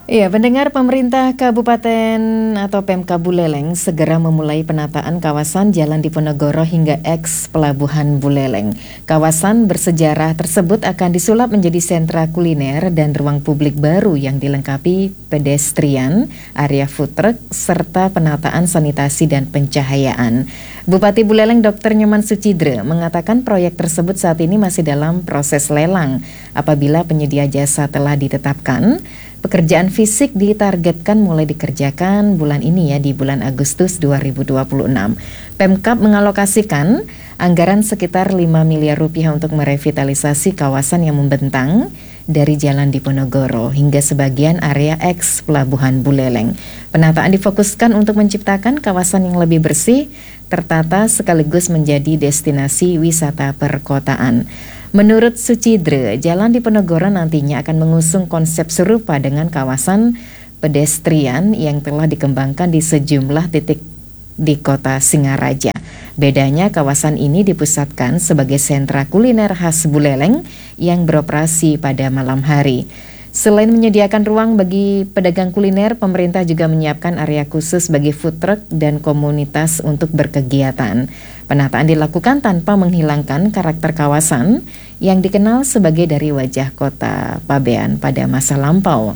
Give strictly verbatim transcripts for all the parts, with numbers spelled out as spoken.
Iya, pendengar, pemerintah Kabupaten atau Pemkab Buleleng segera memulai penataan kawasan Jalan Diponegoro hingga eks Pelabuhan Buleleng. Kawasan bersejarah tersebut akan disulap menjadi sentra kuliner dan ruang publik baru yang dilengkapi pedestrian, area food truck, serta penataan sanitasi dan pencahayaan. Bupati Buleleng dokter Nyoman Sucidre mengatakan proyek tersebut saat ini masih dalam proses lelang. Apabila penyedia jasa telah ditetapkan, pekerjaan fisik ditargetkan mulai dikerjakan bulan ini ya, di bulan Agustus dua ribu dua puluh enam. Pemkab mengalokasikan anggaran sekitar lima miliar rupiah untuk merevitalisasi kawasan yang membentang dari Jalan Diponegoro hingga sebagian area eks Pelabuhan Buleleng. Penataan difokuskan untuk menciptakan kawasan yang lebih bersih, tertata sekaligus menjadi destinasi wisata perkotaan. Menurut Sucidre, Jalan Diponegoro nantinya akan mengusung konsep serupa dengan kawasan pedestrian yang telah dikembangkan di sejumlah titik di kota Singaraja. Bedanya kawasan ini dipusatkan sebagai sentra kuliner khas Buleleng yang beroperasi pada malam hari. Selain menyediakan ruang bagi pedagang kuliner, pemerintah juga menyiapkan area khusus bagi food truck dan komunitas untuk berkegiatan. Penataan dilakukan tanpa menghilangkan karakter kawasan yang dikenal sebagai dari wajah kota Pabean pada masa lampau.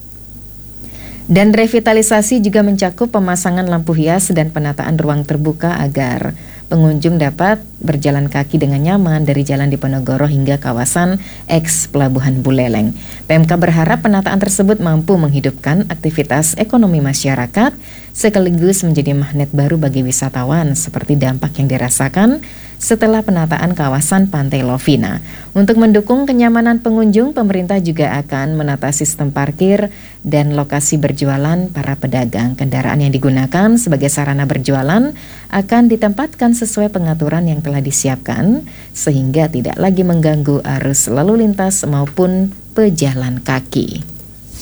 Dan revitalisasi juga mencakup pemasangan lampu hias dan penataan ruang terbuka agar pengunjung dapat berjalan kaki dengan nyaman dari Jalan Diponegoro hingga kawasan eks Pelabuhan Buleleng. Pemkab berharap penataan tersebut mampu menghidupkan aktivitas ekonomi masyarakat sekaligus menjadi magnet baru bagi wisatawan seperti dampak yang dirasakan setelah penataan kawasan Pantai Lovina. Untuk mendukung kenyamanan pengunjung, pemerintah juga akan menata sistem parkir dan lokasi berjualan para pedagang. Kendaraan yang digunakan sebagai sarana berjualan akan ditempatkan sesuai pengaturan yang telah disiapkan sehingga tidak lagi mengganggu arus lalu lintas maupun pejalan kaki.